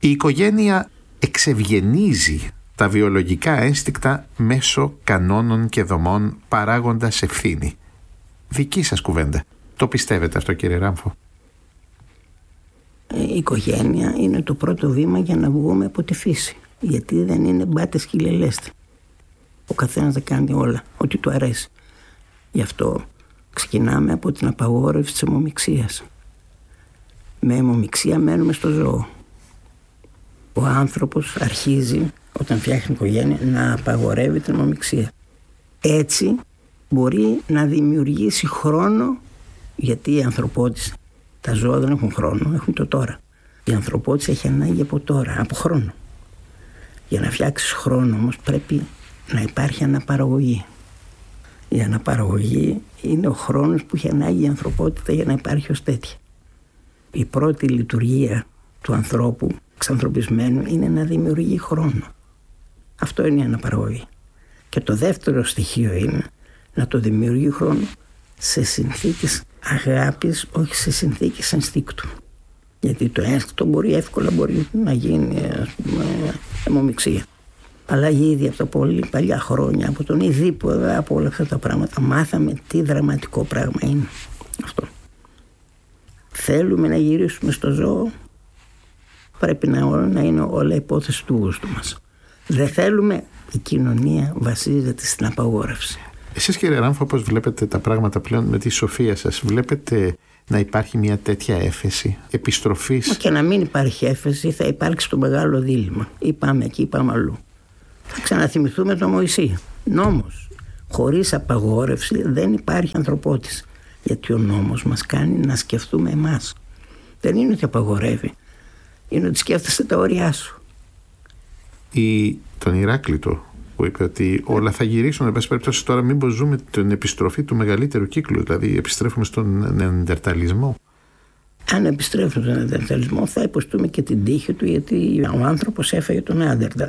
Η οικογένεια εξευγενίζει τα βιολογικά ένστικτα μέσω κανόνων και δομών, παράγοντας ευθύνη. Δική σας κουβέντα. Το πιστεύετε αυτό, κύριε Ράμφο? Η οικογένεια είναι το πρώτο βήμα για να βγούμε από τη φύση. Γιατί δεν είναι μπάτες και λελέστη. Ο καθένας θα κάνει όλα, ό,τι του αρέσει. Γι' αυτό ξεκινάμε από την απαγόρευση της αιμομιξίας. Με αιμομιξία μένουμε στο ζώο. Ο άνθρωπος αρχίζει, όταν φτιάχνει οικογένεια, να απαγορεύει την αιμομιξία. Έτσι μπορεί να δημιουργήσει χρόνο, γιατί η ανθρωπότης, τα ζώα δεν έχουν χρόνο, έχουν το τώρα. Η ανθρωπότης έχει ανάγκη από τώρα, από χρόνο. Για να φτιάξεις χρόνο όμως πρέπει να υπάρχει αναπαραγωγή. Η αναπαραγωγή είναι ο χρόνος που έχει ανάγκη η ανθρωπότητα για να υπάρχει ως τέτοια. Η πρώτη λειτουργία του ανθρώπου εξανθρωπισμένου είναι να δημιουργεί χρόνο. Αυτό είναι η αναπαραγωγή. Και το δεύτερο στοιχείο είναι να το δημιουργεί χρόνο σε συνθήκες αγάπης, όχι σε συνθήκες ενστίκτου. Γιατί το ένστικτο εύκολα μπορεί να γίνει αιμομιξία. Αλλά ήδη από τα πολύ παλιά χρόνια, από τον Ιδίπποδα, από όλα αυτά τα πράγματα, μάθαμε τι δραματικό πράγμα είναι αυτό. Θέλουμε να γυρίσουμε στο ζώο, πρέπει να είναι όλα υπόθεση του γούστου μας. Δεν θέλουμε, η κοινωνία βασίζεται στην απαγόρευση. Εσείς, κύριε Ράμφο, πώς βλέπετε τα πράγματα πλέον με τη σοφία σας? Βλέπετε να υπάρχει μια τέτοια έφεση επιστροφής? Και να μην υπάρχει έφεση, θα υπάρξει το μεγάλο δίλημμα. Ή πάμε εκεί ή πάμε αλλού. Θα ξαναθυμηθούμε τον Μωυσή. Νόμος χωρίς απαγόρευση δεν υπάρχει ανθρωπότης. Γιατί ο νόμος μας κάνει να σκεφτούμε εμάς. Δεν είναι ότι απαγορεύει. Είναι ότι σκέφτεσαι τα όρια σου. Ή τον Ηράκλειτο που είπε ότι όλα θα γυρίσουν. Εν πάση περιπτώσει, τώρα μήπως ζούμε την επιστροφή του μεγαλύτερου κύκλου, δηλαδή επιστρέφουμε στον νεαντερταλισμό. Αν επιστρέφουμε στον νεαντερταλισμό, θα υποστούμε και την τύχη του, γιατί ο άνθρωπος έφαγε τον Νεάντερταλ.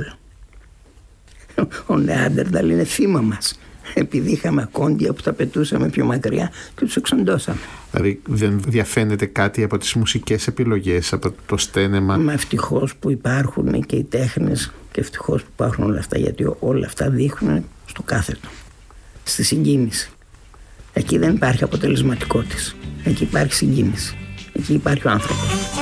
Ο Νεάντερταλ είναι θύμα μας. Επειδή είχαμε ακόντια που τα πετούσαμε πιο μακριά και τους εξοντώσαμε. Δηλαδή δεν διαφαίνεται κάτι από τις μουσικές επιλογές, από το στένεμα? Μα ευτυχώς που υπάρχουν και οι τέχνες και ευτυχώς που υπάρχουν όλα αυτά, γιατί όλα αυτά δείχνουν στο κάθετο, στη συγκίνηση. Εκεί δεν υπάρχει αποτελεσματικότητα. Εκεί υπάρχει συγκίνηση. Εκεί υπάρχει ο άνθρωπος.